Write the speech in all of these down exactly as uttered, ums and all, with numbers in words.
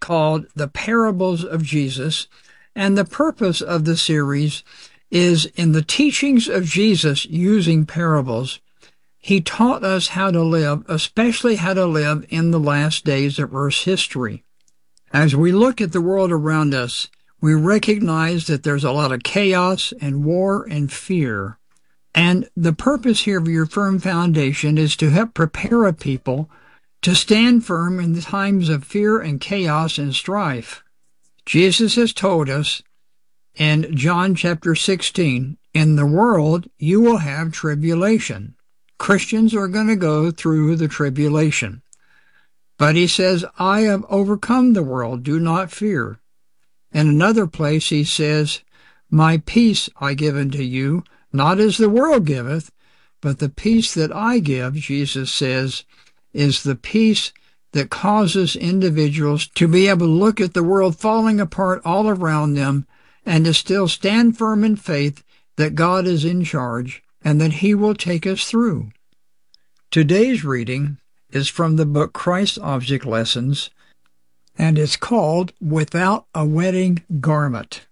called The Parables of Jesus, and the purpose of the series is in the teachings of Jesus using parables. He taught us how to live, especially how to live in the last days of Earth's history. As we look at the world around us, we recognize that there's a lot of chaos and war and fear. And the purpose here of Your Firm Foundation is to help prepare a people to stand firm in the times of fear and chaos and strife. Jesus has told us in John chapter sixteen, in the world you will have tribulation. Christians are going to go through the tribulation. But he says, I have overcome the world, do not fear. In another place he says, my peace I give unto you, not as the world giveth, but the peace that I give, Jesus says, is the peace that causes individuals to be able to look at the world falling apart all around them and to still stand firm in faith that God is in charge and that He will take us through. Today's reading is from the book Christ's Object Lessons, and it's called Without a Wedding Garment.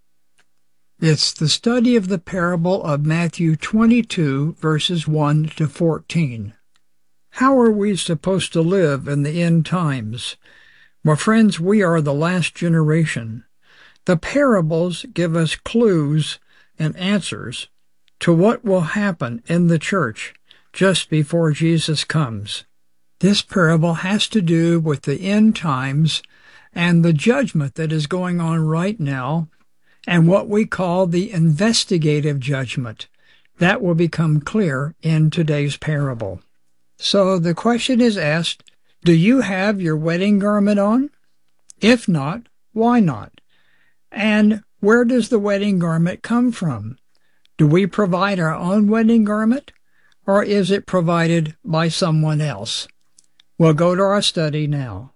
It's the study of the parable of Matthew twenty-two, verses one to fourteen. How are we supposed to live in the end times? Well, friends, we are the last generation. The parables give us clues and answers to what will happen in the church just before Jesus comes. This parable has to do with the end times and the judgment that is going on right now, and what we call the investigative judgment. That will become clear in today's parable. So the question is asked, do you have your wedding garment on? If not, why not? And where does the wedding garment come from? Do we provide our own wedding garment, or is it provided by someone else? We'll go to our study now.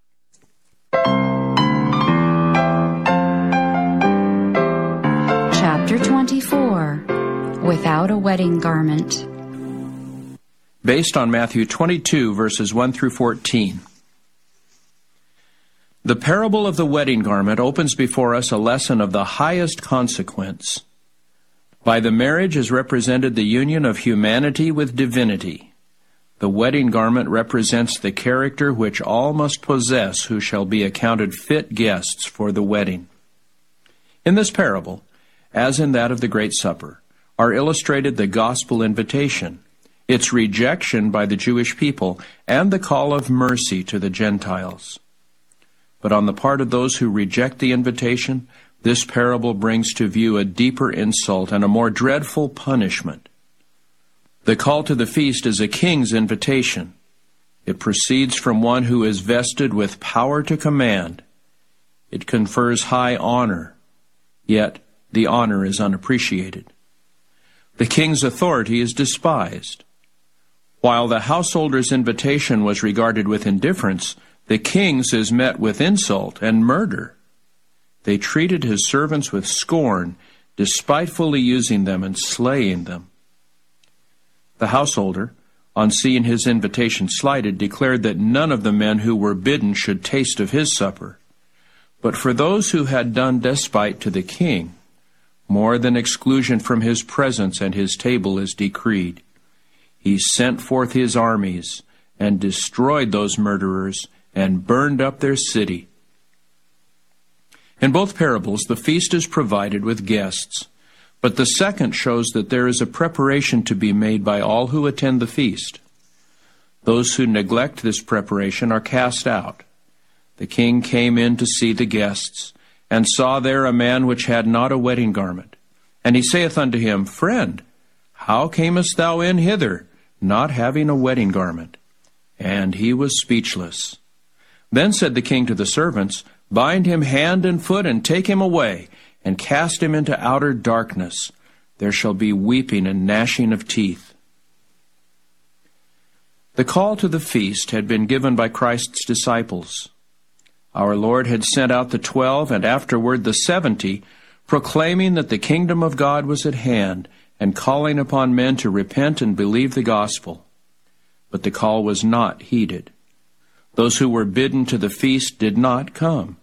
Chapter twenty-four, Without a Wedding Garment. Based on Matthew twenty-two, verses one through fourteen. The parable of the wedding garment opens before us a lesson of the highest consequence. By the marriage is represented the union of humanity with divinity. The wedding garment represents the character which all must possess who shall be accounted fit guests for the wedding. In this parable, as in that of the Great Supper, are illustrated the gospel invitation, its rejection by the Jewish people, and the call of mercy to the Gentiles. But on the part of those who reject the invitation, this parable brings to view a deeper insult and a more dreadful punishment. The call to the feast is a king's invitation. It proceeds from one who is vested with power to command. It confers high honor, yet the honor is unappreciated. The king's authority is despised. While the householder's invitation was regarded with indifference, the king's is met with insult and murder. They treated his servants with scorn, despitefully using them and slaying them. The householder, on seeing his invitation slighted, declared that none of the men who were bidden should taste of his supper. But for those who had done despite to the king, more than exclusion from his presence and his table is decreed. He sent forth his armies and destroyed those murderers and burned up their city. In both parables, the feast is provided with guests, but the second shows that there is a preparation to be made by all who attend the feast. Those who neglect this preparation are cast out. The king came in to see the guests, and saw there a man which had not a wedding garment. And he saith unto him, Friend, how camest thou in hither, not having a wedding garment? And he was speechless. Then said the king to the servants, Bind him hand and foot, and take him away, and cast him into outer darkness. There shall be weeping and gnashing of teeth. The call to the feast had been given by Christ's disciples. Our Lord had sent out the twelve, and afterward the seventy, proclaiming that the kingdom of God was at hand, and calling upon men to repent and believe the gospel. But the call was not heeded. Those who were bidden to the feast did not come.